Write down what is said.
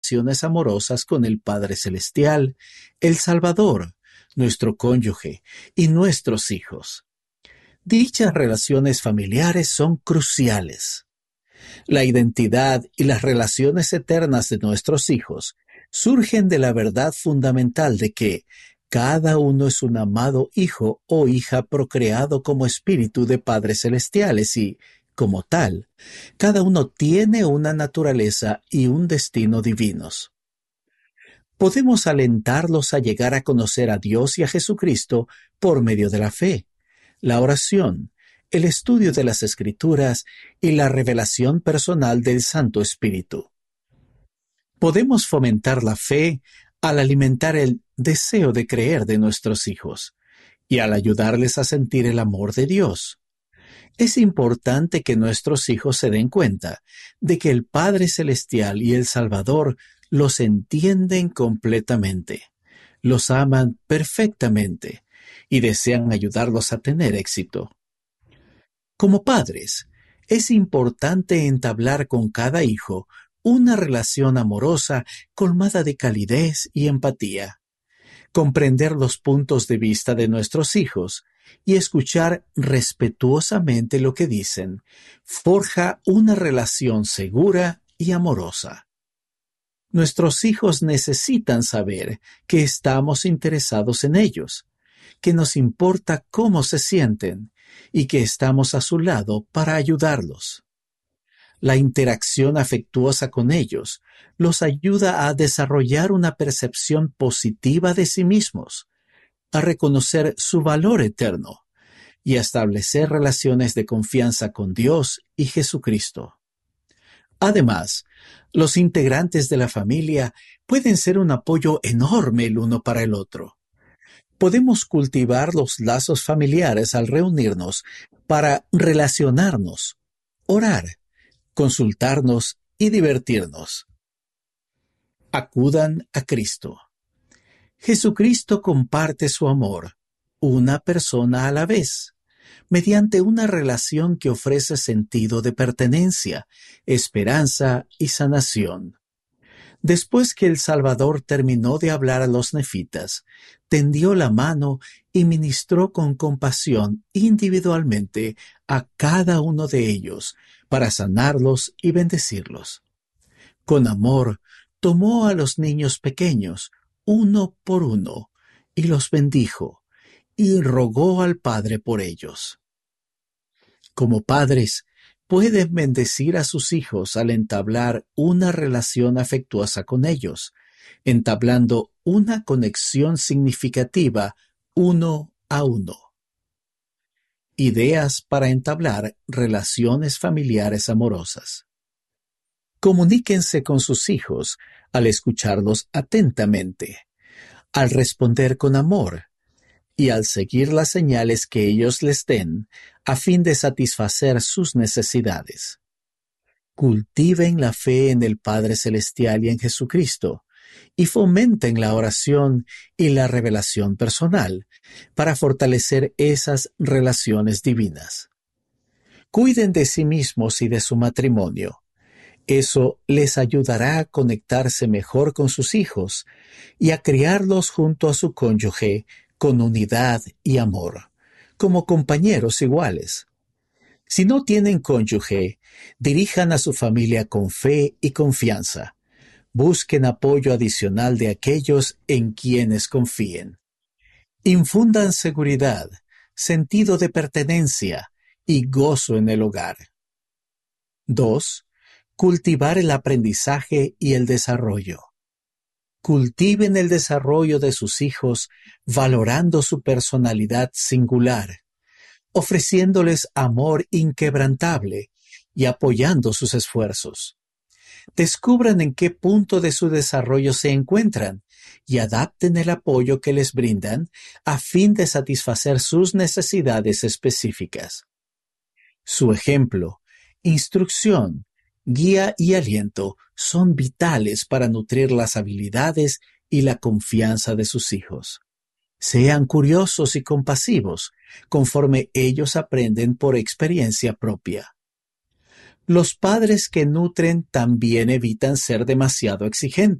relaciones amorosas con el Padre Celestial, el Salvador, nuestro cónyuge y nuestros hijos. Dichas relaciones familiares son cruciales. La identidad y las relaciones eternas de nuestros hijos surgen de la verdad fundamental de que cada uno es un amado hijo o hija procreado como espíritu de padres celestiales y, como tal, cada uno tiene una naturaleza y un destino divinos. Podemos alentarlos a llegar a conocer a Dios y a Jesucristo por medio de la fe, la oración, el estudio de las Escrituras y la revelación personal del Santo Espíritu. Podemos fomentar la fe al alimentar el deseo de creer de nuestros hijos y al ayudarles a sentir el amor de Dios. Es importante que nuestros hijos se den cuenta de que el Padre Celestial y el Salvador los entienden completamente, los aman perfectamente y desean ayudarlos a tener éxito. Como padres, es importante entablar con cada hijo una relación amorosa colmada de calidez y empatía. Comprender los puntos de vista de nuestros hijos y escuchar respetuosamente lo que dicen forja una relación segura y amorosa. Nuestros hijos necesitan saber que estamos interesados en ellos, que nos importa cómo se sienten y que estamos a su lado para ayudarlos. La interacción afectuosa con ellos los ayuda a desarrollar una percepción positiva de sí mismos, a reconocer su valor eterno y a establecer relaciones de confianza con Dios y Jesucristo. Además, los integrantes de la familia pueden ser un apoyo enorme el uno para el otro. Podemos cultivar los lazos familiares al reunirnos para relacionarnos, orar, consultarnos y divertirnos. Acudan a Cristo. Jesucristo comparte su amor, una persona a la vez, mediante una relación que ofrece sentido de pertenencia, esperanza y sanación. Después que el Salvador terminó de hablar a los nefitas, tendió la mano y ministró con compasión individualmente a cada uno de ellos para sanarlos y bendecirlos. Con amor, tomó a los niños pequeños, uno por uno, y los bendijo, y rogó al Padre por ellos. Como padres, pueden bendecir a sus hijos al entablar una relación afectuosa con ellos, entablando una conexión significativa uno a uno. Ideas para entablar relaciones familiares amorosas. Comuníquense con sus hijos al escucharlos atentamente, al responder con amor y al seguir las señales que ellos les den a fin de satisfacer sus necesidades. Cultiven la fe en el Padre Celestial y en Jesucristo y fomenten la oración y la revelación personal para fortalecer esas relaciones divinas. Cuiden de sí mismos y de su matrimonio. Eso les ayudará a conectarse mejor con sus hijos y a criarlos junto a su cónyuge con unidad y amor, como compañeros iguales. Si no tienen cónyuge, dirijan a su familia con fe y confianza. Busquen apoyo adicional de aquellos en quienes confíen. Infundan seguridad, sentido de pertenencia y gozo en el hogar. 2. Cultivar el aprendizaje y el desarrollo. Cultiven el desarrollo de sus hijos valorando su personalidad singular, ofreciéndoles amor inquebrantable y apoyando sus esfuerzos. Descubran en qué punto de su desarrollo se encuentran y adapten el apoyo que les brindan a fin de satisfacer sus necesidades específicas. Su ejemplo, instrucción, guía y aliento son vitales para nutrir las habilidades y la confianza de sus hijos. Sean curiosos y compasivos conforme ellos aprenden por experiencia propia. Los padres que nutren también evitan ser demasiado exigentes.